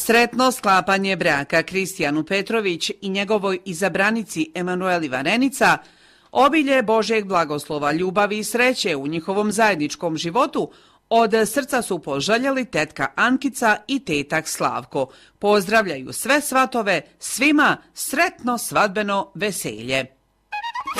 Sretno sklapanje braka Kristijanu Petrović i njegovoj izabranici Emanueli Varenica, obilje Božjeg blagoslova, ljubavi i sreće u njihovom zajedničkom životu, od srca su poželjeli tetka Ankica i tetak Slavko. Pozdravljaju sve svatove, svima sretno svadbeno veselje.